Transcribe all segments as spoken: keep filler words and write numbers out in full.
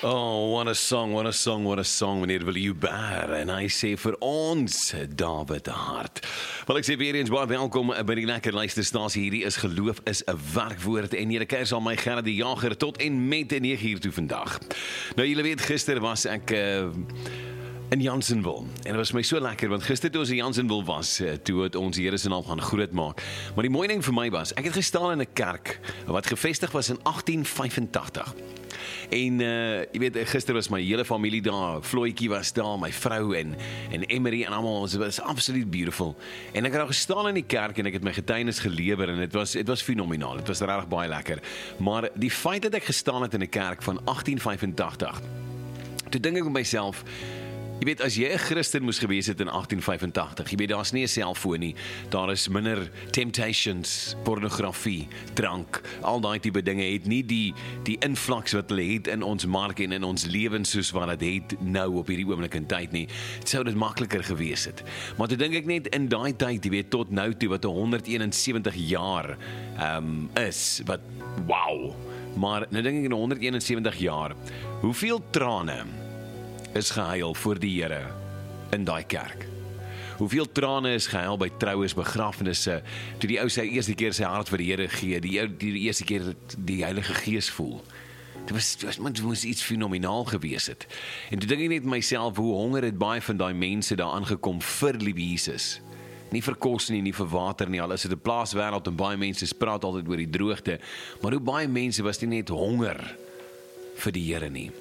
Oh, what a song, what a song, what a song, meneer Willie Baer. En hy sê vir ons, David Hart. Wel, ek sê weer eens, baie welkom by die lekker luisterstasie. Hierdie is geloof is 'n werkwoord. En julle kers al my Gerard die Jager tot en met nege uur toe vandag. Nou, julle weet, gister was ek Uh, in Jansenwil. En dit was my so lekker, want gister toe ons in Jansenwil was, toe het ons die Here se naam gaan groot maak. Maar die mooi ding vir my was, ek het gestaan in 'n kerk, wat gevestig was in agtien vyfentagtig. En uh, jy weet, gister was my hele familie daar, Floytjie was daar, my vrou en, en Emery en allemaal, het was absoluut beautiful. En ek het daar gestaan in die kerk en ek het my getuienis gelewer en het was, het was fenomenaal, het was regtig baie lekker. Maar die feit dat ek gestaan het in 'n kerk van agtien vyfentagtig, toe dink ek met myself, jy weet, as jy 'n Christen moes gewees het in agtien vyfentagtig, jy weet, daar is nie 'n selfoon nie, daar is minder temptations, pornografie, drank, al daai tipe dinge het nie die, die invloeds wat hulle het in ons mark en in ons lewens soos wat dit het nou op hierdie oomblik in tyd nie. Het sou dit makliker gewees het. Maar toe dink ek net in daai tyd, jy weet, tot nou toe, wat honderdeenensewentig jaar um, is, wat, wow, maar nou dink ek in honderdeenensewentig jaar, hoeveel trane is gehuil voor die Here in daai kerk. Hoeveel trane is gehuil by troues, begrafnisse, toe die ou sy eerste keer sy hart vir die Here gee, die, die, die eerste keer die Heilige Gees voel. Dit was, dit was, dit was iets fenomenaal gewees het. En toe dink ek net myself, hoe honger het baie van daai mense daar aangekom vir liewe Jesus. Nie vir kos nie, nie vir water nie, al is dit 'n plaaswêreld en baie mense praat altyd oor die droogte, maar hoe baie mense was nie net honger vir die Here nie.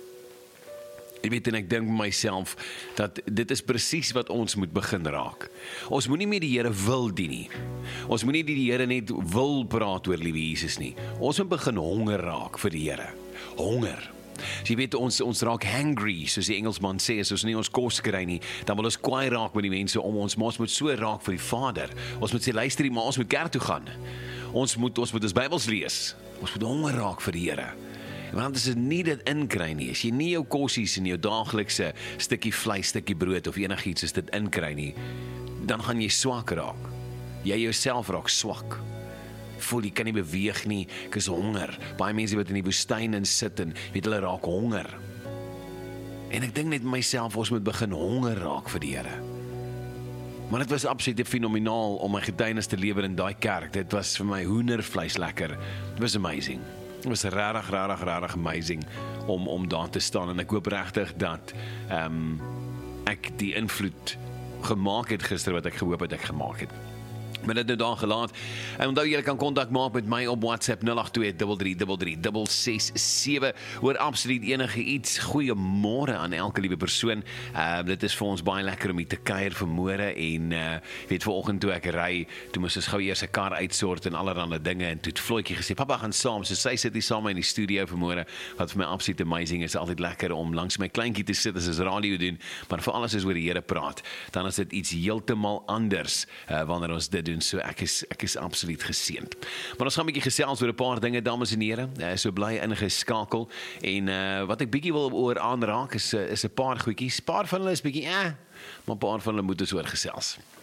Jy weet, en ek dink myself, dat dit is presies wat ons moet begin raak. Ons moet nie meer die Here wil dien nie. Ons moet nie die Here net wil praat oor liewe Jesus nie. Ons moet begin honger raak vir die Here. Honger. So jy weet, ons, ons raak hangry, soos die Engelsman sê, as ons nie ons kos kry nie, dan wil ons kwaai raak met die mense om ons, maar ons moet so raak vir die Vader. Ons moet sê, luister, maar ons moet kerk toe gaan. Ons moet ons moet ons Bybels lees. Ons moet honger raak vir die Here. Want as jy nie dit inkry nie, as jy nie jou kosies en jou daaglikse stukkie vleis, stukkie brood of enigiets as dit inkry nie, dan gaan jy swak raak. Jy jouself raak swak. Voel, jy kan nie beweeg nie, ek is honger. Baie mense wat in die woestyn in sit en weet hulle raak honger. En ek dink net myself, ons moet begin honger raak vir die Here. Maar dit was absoluut fenomenaal om my getuienis te lewer in daai kerk. Dit was vir my hoendervleis lekker. It was amazing. Het was rarig, rarig, rarig amazing om, om daar te staan en ek hoop regtig dat um, ek die invloed gemaak het gister wat ek gehoop het ek gemaak het. Maar dit nou daar gelaat. En onthou, julle kan kontak maak met my op WhatsApp nul agt twee drie drie drie drie drie ses sewe oor absoluut enige iets. Goeiemôre aan elke liewe persoon. Uh, dit is vir ons baie lekker om hier te kuier vanmôre en uh, weet vanoggend toe ek ry, toe moes ons gou eers 'n kar uitsort en allerlei dinge en toe het Floytjie gesê, "Pappa gaan saam." So sy sit hier saam in die studio vanmôre, wat vir my absoluut amazing is. Altyd lekker om langs my kleintjie te sit as ons radio doen, maar vir alles is oor die Here praat. Dan is dit iets heeltemal anders uh, wanneer ons dit doen. So ek is, ek is absoluut geseënd. Maar ons gaan 'n bietjie gesels oor 'n paar dinge, dames en here. Uh, so bly ingeskakel. En uh, wat ek bietjie wil oor aanraak is, is 'n paar goedjies. 'n Paar van hulle is bietjie eh, maar 'n paar van hulle moet ons oor gesels.